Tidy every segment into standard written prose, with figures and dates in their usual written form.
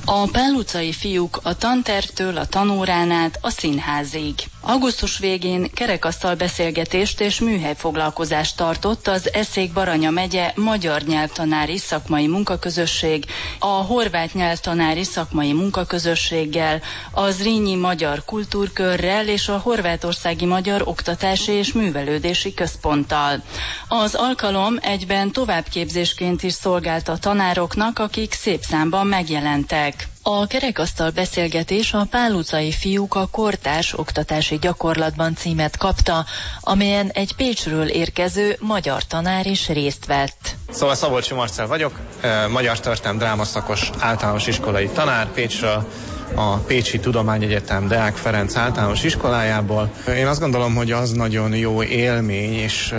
A Pál utcai fiúk a tantervtől a tanórán át a színházig. Augusztus végén kerekasztal beszélgetést és műhelyfoglalkozást tartott az Eszék-Baranya megye magyar nyelvtanári szakmai munkaközösség, a horvát nyelvtanári szakmai munkaközösséggel, a Zrínyi Magyar Kultúrkörrel és a Horvátországi Magyar Oktatási és Művelődési Központtal. Az alkalom egyben továbbképzésként is szolgált a tanároknak, akik szép számban megjelentek. A kerekasztal beszélgetés a Pál utcai fiúk a kortárs oktatási gyakorlatban címet kapta, amelyen egy Pécsről érkező magyar tanár is részt vett. Szóval Szabolcsi Marcell vagyok, magyar történelem drámaszakos általános iskolai tanár Pécsről, a Pécsi Tudományegyetem Deák Ferenc általános iskolájából. Én azt gondolom, hogy az nagyon jó élmény, és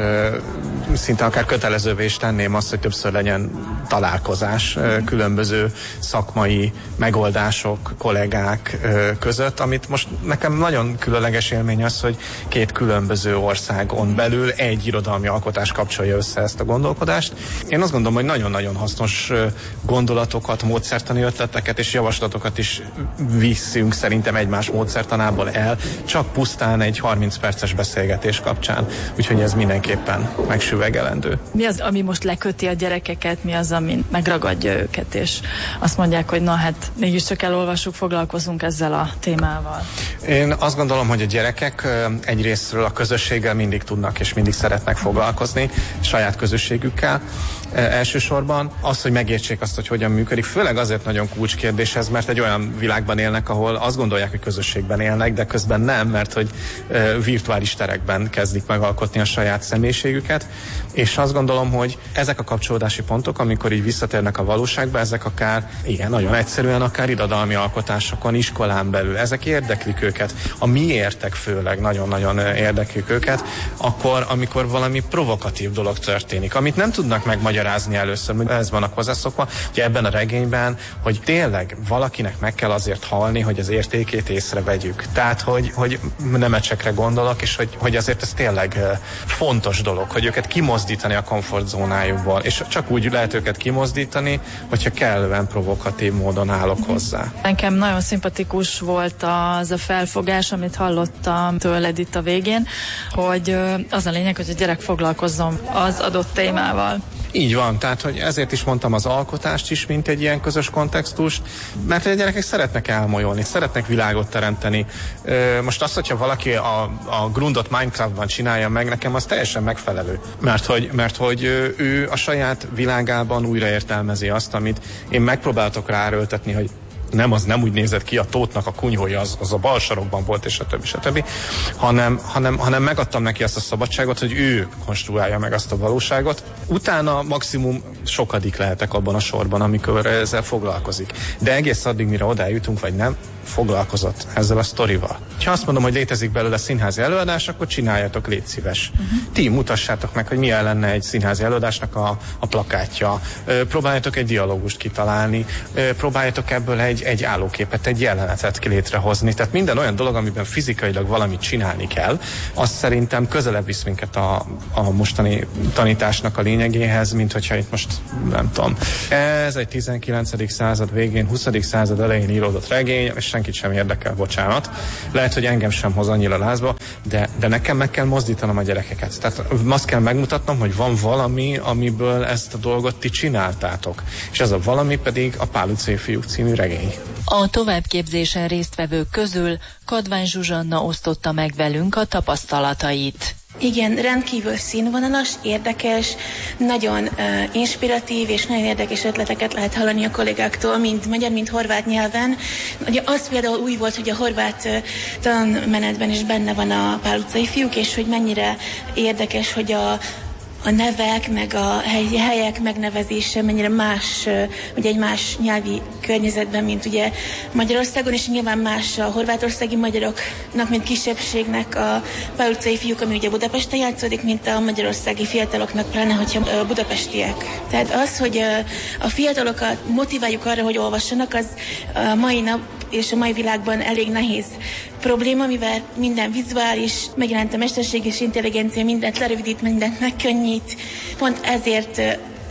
szinte akár kötelezővé is tenném azt, hogy többször legyen találkozás különböző szakmai megoldások, kollégák között, amit most nekem nagyon különleges élmény az, hogy két különböző országon belül egy irodalmi alkotás kapcsolja össze ezt a gondolkodást. Én azt gondolom, hogy nagyon-nagyon hasznos gondolatokat, módszertani ötleteket és javaslatokat is visszünk szerintem egymás módszertanából el, csak pusztán egy 30 perces beszélgetés kapcsán. Úgyhogy ez mindenképpen megsüvegelendő. Mi az, ami most leköti a gyerekeket, mi az, ami megragadja őket, és azt mondják, hogy na hát mégiscsak elolvassuk, foglalkozunk ezzel a témával? Én azt gondolom, hogy a gyerekek egyrésztről a közösséggel mindig tudnak és mindig szeretnek foglalkozni, saját közösségükkel. Elsősorban az, hogy megértsék azt, hogy hogyan működik, főleg azért nagyon kulcskérdés ez, mert egy olyan világban élnek, ahol azt gondolják, hogy közösségben élnek, de közben nem, mert hogy virtuális terekben kezdik megalkotni a saját személyiségüket, és azt gondolom, hogy ezek a kapcsolódási pontok, amikor így visszatérnek a valóságba, ezek akár, igen, nagyon egyszerűen, akár irodalmi alkotásokon, iskolán belül, ezek érdeklik őket, a miértek főleg nagyon-nagyon érdeklik őket, akkor, amikor valami provokatív dolog történik, amit nem tudnak megmagyarázni először, hogy ez vannak hozzászokva, hogy ebben a regényben, hogy tényleg valakinek meg kell azért halni, hogy az értékét észrevegyük. Tehát, hogy nemecsekre gondolok, és hogy azért ez tényleg fontos dolog, hogy őket kimozdítani a komfortzónájukból, és csak úgy lehet őket kimozdítani, hogyha kellően provokatív módon állok hozzá. Nekem nagyon szimpatikus volt az a felfogás, amit hallottam tőled itt a végén, hogy az a lényeg, hogy a gyerek foglalkozzon az adott témával. Így van, tehát hogy ezért is mondtam az alkotást is, mint egy ilyen közös kontextust, mert a gyerekek szeretnek elmolyolni, szeretnek világot teremteni. Most azt, hogyha valaki a grundot Minecraftban csinálja meg, nekem az teljesen megfelelő. Mert hogy ő a saját világában újraértelmezi azt, amit én megpróbáltok ráerőltetni, hogy az nem úgy nézett ki, a tótnak a kunyhója az a bal sarokban volt, és stb. Hanem megadtam neki azt a szabadságot, hogy ő konstruálja meg azt a valóságot. Utána maximum sokadik lehetek abban a sorban, amikor ezzel foglalkozik. De egész addig, mire odájutunk, vagy nem, foglalkozott ezzel a sztorival. Ha azt mondom, hogy létezik belőle színházi előadás, akkor csináljátok, légy szíves. Ti mutassátok meg, hogy milyen lenne egy színházi előadásnak a plakátja. Próbáljátok egy dialógust kitalálni, próbáljátok ebből egy állóképet, egy jelenetet létrehozni. Tehát minden olyan dolog, amiben fizikailag valamit csinálni kell, az szerintem közelebb visz minket a mostani tanításnak a lényegéhez, mint hogyha itt most, nem tudom, ez egy 19. század végén, 20. század elején íródott regény, és senkit sem érdekel, bocsánat. Lehet, hogy engem sem hoz annyira lázba, de nekem meg kell mozdítanom a gyerekeket. Tehát azt kell megmutatnom, hogy van valami, amiből ezt a dolgot ti csináltátok. És ez a valami pedig a Pál utcai fiúk című regény. A továbbképzésen résztvevők közül Kadvány Zsuzsanna osztotta meg velünk a tapasztalatait. Igen, rendkívül színvonalas, érdekes, nagyon inspiratív és nagyon érdekes ötleteket lehet hallani a kollégáktól, mind magyar, mind horvát nyelven. Ugye az például új volt, hogy a horvát tanmenetben is benne van a Pál utcai fiúk, és hogy mennyire érdekes, hogy a nevek, meg a helyek megnevezése mennyire más, ugye egy más nyelvi környezetben, mint ugye Magyarországon, és nyilván más a horvátországi magyaroknak, mint kisebbségnek a Pál utcai fiúk, ami ugye Budapesten játszódik, mint a magyarországi fiataloknak, pláne, hogyha budapestiek. Tehát az, hogy a fiatalokat motiváljuk arra, hogy olvassanak, az a mai nap és a mai világban elég nehéz probléma, mivel minden vizuális, megjelent a mesterséges intelligencia, mindent lerövidít, mindent megkönnyít. Pont ezért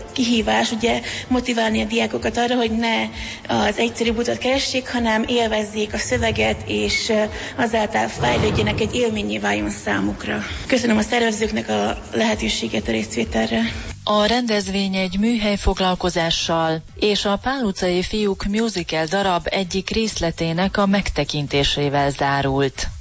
kihívás ugye motiválni a diákokat arra, hogy ne az egyszerű utat keressék, hanem élvezzék a szöveget, és azáltal fejlődjenek, egy élménnyé váljon számukra. Köszönöm a szervezőknek a lehetőséget a részvételre. A rendezvény egy műhelyfoglalkozással és a Pál utcai fiúk musical darab egyik részletének a megtekintésével zárult.